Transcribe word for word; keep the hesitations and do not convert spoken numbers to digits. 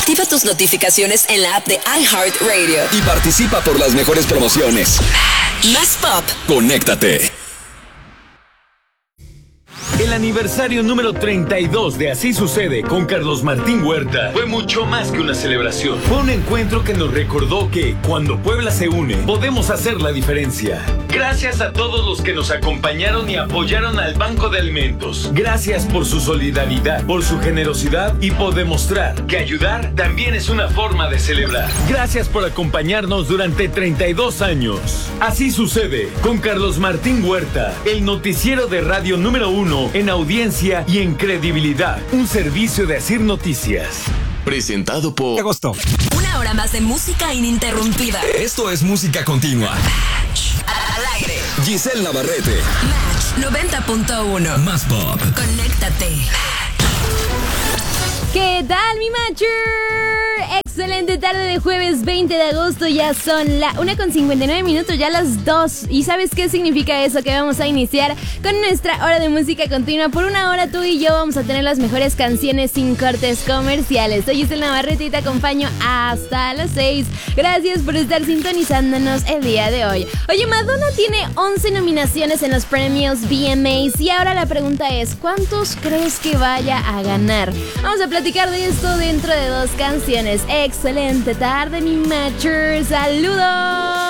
Activa tus notificaciones en la app de iHeartRadio y participa por las mejores promociones. Más pop. Conéctate. El aniversario número treinta y dos de Así Sucede con Carlos Martín Huerta fue mucho más que una celebración. Fue un encuentro que nos recordó que cuando Puebla se une, podemos hacer la diferencia. Gracias a todos los que nos acompañaron y apoyaron al Banco de Alimentos. Gracias por su solidaridad, por su generosidad y por demostrar que ayudar también es una forma de celebrar. Gracias por acompañarnos durante treinta y dos años. Así Sucede con Carlos Martín Huerta, el noticiero de radio número uno en audiencia y en credibilidad. Un servicio de Asir Noticias. Presentado por Agosto. Una hora más de música ininterrumpida. Esto es música continua. Match. Al aire. Giselle Navarrete. Match noventa punto uno. Más pop. Conéctate. ¿Qué tal, mi matcher? Excelente tarde de jueves veinte de agosto. Ya son la una con cincuenta y nueve minutos, ya las dos. ¿Y sabes qué significa eso? Que vamos a iniciar con nuestra hora de música continua. Por una hora tú y yo vamos a tener las mejores canciones sin cortes comerciales. Soy Giselle Navarrete y te acompaño hasta las seis. Gracias por estar sintonizándonos el día de hoy. Oye, Madonna tiene once nominaciones en los premios V M As y ahora la pregunta es, ¿cuántos crees que vaya a ganar? Vamos a platicar de esto dentro de dos canciones. Excelente tarde, mi matcher. ¡Saludos!